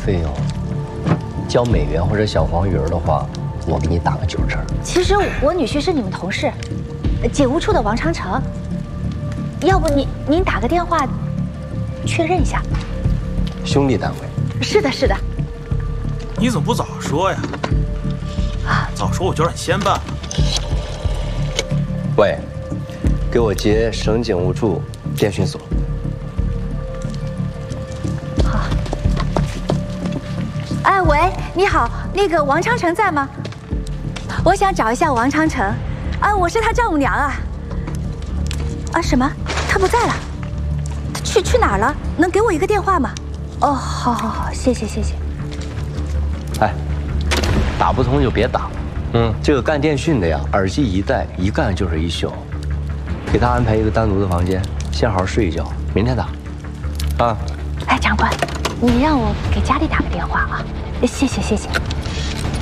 费用，交美元或者小黄鱼的话，我给你打个9折。 其实我女婿是你们同事，警务处的王昌成。要不您打个电话确认一下。 兄弟单位。 是的，是的。 你怎么不早说呀？早说我就让你先办了。 喂，给我接省警务处电讯所。 好。哎，喂，你好，那个王昌成在吗？我想找一下王昌成。啊，我是他丈母娘啊。啊，什么？他不在了？他去哪儿了？能给我一个电话吗？哦，好，谢谢。 哎，打不通就别打了。这个干电讯的呀，耳机一戴，一干就是一宿。给他安排一个单独的房间，先好好睡一觉，明天打。啊。 哎，长官，你让我给家里打个电话啊，谢谢。